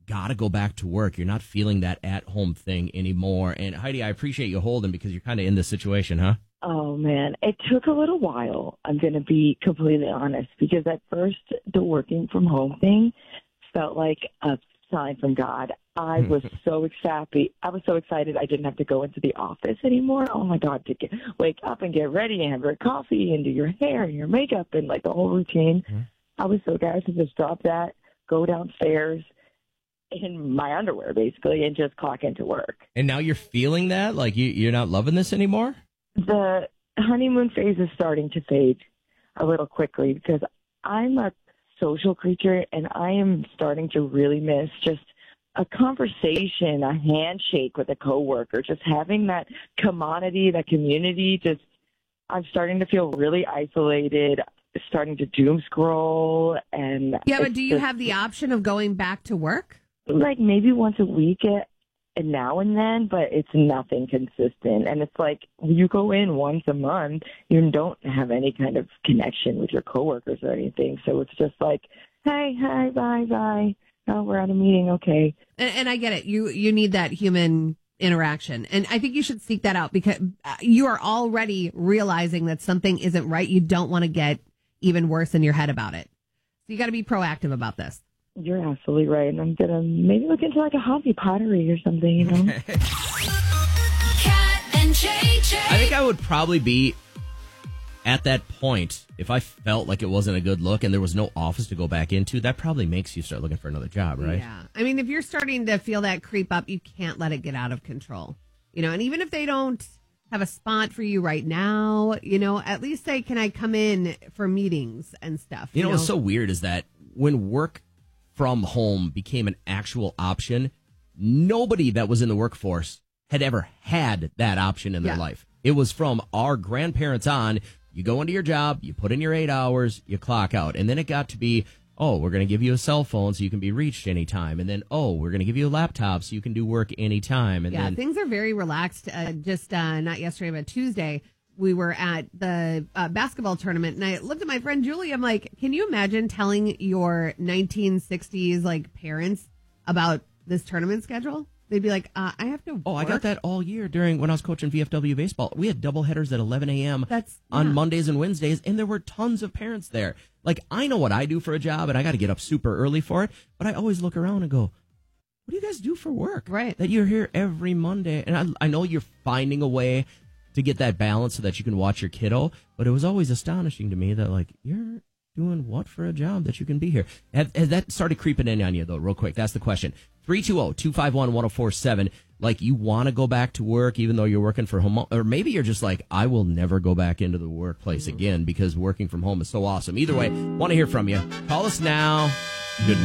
got to go back to work. You're not feeling that at-home thing anymore. And Heidi, I appreciate you holding because you're kind of in this situation, huh? Oh, man. It took a little while, I'm going to be completely honest, because at first the working from home thing felt like a sign from God. I was so excited. I was so excited I didn't have to go into the office anymore. Oh, my God, to wake up and get ready and have your coffee and do your hair and your makeup and, like, the whole routine. Mm-hmm. I was so glad to just drop that, go downstairs in my underwear, basically, and just clock into work. And now you're feeling that? Like you're not loving this anymore? The honeymoon phase is starting to fade a little quickly because I'm a social creature and I am starting to really miss just a conversation, a handshake with a coworker, just having that commodity, that community. Just I'm starting to feel really isolated, starting to doom scroll. And yeah, but do you have the option of going back to work? Like maybe once a week and now and then, but it's nothing consistent. And it's like you go in once a month, you don't have any kind of connection with your coworkers or anything. So it's just like, hey, hi, bye. Oh, we're at a meeting. Okay. And I get it. You need that human interaction. And I think you should seek that out because you are already realizing that something isn't right. You don't want to get even worse in your head about it. So you got to be proactive about this. You're absolutely right. And I'm going to maybe look into like a hobby pottery or something, you know? Kat and JJ. I think I would probably be at that point if I felt like it wasn't a good look and there was no office to go back into. That probably makes you start looking for another job, right? Yeah. I mean, if you're starting to feel that creep up, you can't let it get out of control. You know, and even if they don't have a spot for you right now, you know, at least say, can I come in for meetings and stuff? You know what's so weird is that when work from home became an actual option, nobody that was in the workforce had ever had that option in their life. It was from our grandparents on. You go into your job, you put in your 8 hours, you clock out. And then it got to be, oh, we're going to give you a cell phone so you can be reached anytime. And then, oh, we're going to give you a laptop so you can do work anytime. And then things are very relaxed. Just not yesterday, but Tuesday, we were at the basketball tournament, and I looked at my friend Julie. I'm like, can you imagine telling your 1960s like parents about this tournament schedule? They'd be like, I have to work. Oh, I got that all year when I was coaching VFW baseball. We had doubleheaders at 11 a.m. On Mondays and Wednesdays, and there were tons of parents there. Like, I know what I do for a job, and I got to get up super early for it, but I always look around and go, what do you guys do for work? Right. That you're here every Monday. And I know you're finding a way to get that balance so that you can watch your kiddo, but it was always astonishing to me that, like, you're doing what for a job that you can be here? Has that started creeping in on you, though, real quick? That's the question. 320-251-1047. Like, you want to go back to work even though you're working from home? Or maybe you're just like, I will never go back into the workplace again because working from home is so awesome. Either way, want to hear from you. Call us now. Good